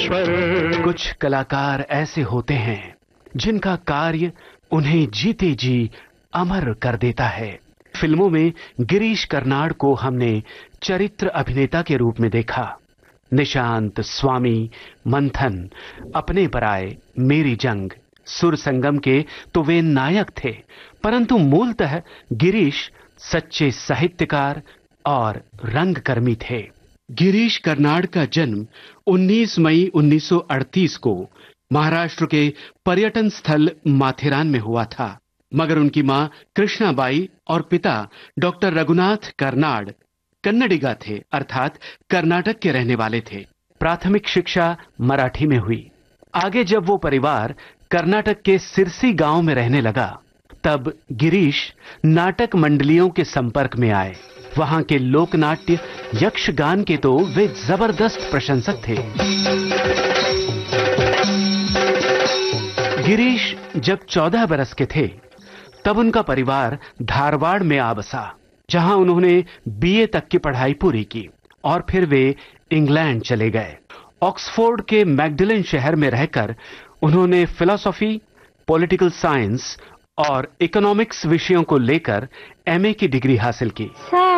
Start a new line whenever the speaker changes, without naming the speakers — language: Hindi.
कुछ कलाकार ऐसे होते हैं जिनका कार्य उन्हें जीते जी अमर कर देता है। फिल्मों में गिरीश कर्नाड को हमने चरित्र अभिनेता के रूप में देखा। निशांत, स्वामी, मंथन, अपने पराये, मेरी जंग, सुर संगम के तो वे नायक थे, परंतु मूलतः गिरीश सच्चे साहित्यकार और रंगकर्मी थे। गिरीश कर्नाड का जन्म 19 मई 1938 को महाराष्ट्र के पर्यटन स्थल माथेरान में हुआ था, मगर उनकी मां कृष्णाबाई और पिता डॉक्टर रघुनाथ कर्नाड कन्नडिगा थे, अर्थात कर्नाटक के रहने वाले थे। प्राथमिक शिक्षा मराठी में हुई। आगे जब वो परिवार कर्नाटक के सिरसी गांव में रहने लगा, तब गिरीश नाटक मंडलियों के संपर्क में आए। वहां के लोकनाट्य यक्षगान के तो वे जबरदस्त प्रशंसक थे। गिरीश जब 14 बरस के थे, तब उनका परिवार धारवाड़ में आ बसा, जहां उन्होंने बीए तक की पढ़ाई पूरी की और फिर वे इंग्लैंड चले गए। ऑक्सफोर्ड के मैगडिलन शहर में रहकर उन्होंने फिलॉसफी, पॉलिटिकल साइंस और इकोनॉमिक्स विषयों को लेकर एमए की डिग्री हासिल की।